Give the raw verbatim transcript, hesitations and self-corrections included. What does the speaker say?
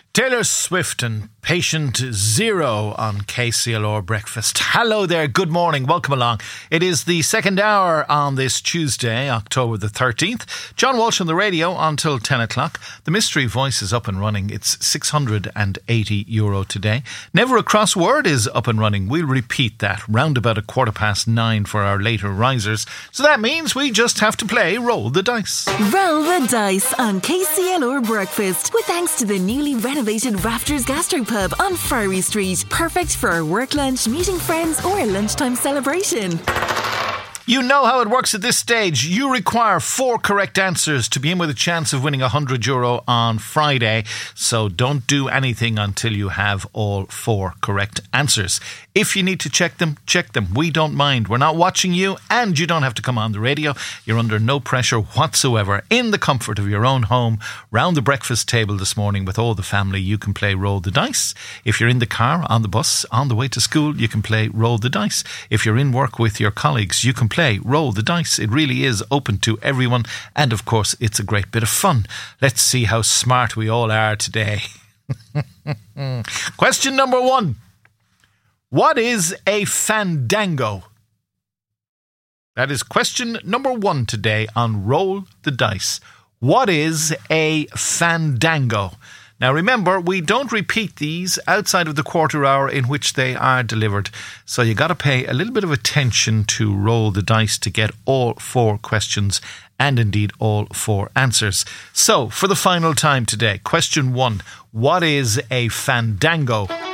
Taylor Swift and Patient Zero on K C L R Breakfast. Hello there, good morning, welcome along. It is the second hour on this Tuesday, October the thirteenth. John Walsh on the radio until ten o'clock. The Mystery Voice is up and running. It's six hundred eighty euro today. Never a Cross Word is up and running. We'll repeat that round about a quarter past nine for our later risers. So that means we just have to play Roll the Dice. Roll the Dice on K C L R Breakfast with thanks to the newly renovated Rafters Gastropub on Furry Street. Perfect for a work lunch, meeting friends or a lunchtime celebration. You know how it works at this stage. You require four correct answers to be in with a chance of winning one hundred euro on Friday. So don't do anything until you have all four correct answers. If you need to check them, check them. We don't mind. We're not watching you and you don't have to come on the radio. You're under no pressure whatsoever. In the comfort of your own home, round the breakfast table this morning with all the family, you can play Roll the Dice. If you're in the car, on the bus, on the way to school, you can play Roll the Dice. If you're in work with your colleagues, you can play Roll the Dice. It really is open to everyone. And of course, it's a great bit of fun. Let's see how smart we all are today. Question number one. What is a fandango? That is question number one today on Roll the Dice. What is a fandango? Now remember, we don't repeat these outside of the quarter hour in which they are delivered. So you got to pay a little bit of attention to Roll the Dice to get all four questions and indeed all four answers. So for the final time today, question one, what is a fandango?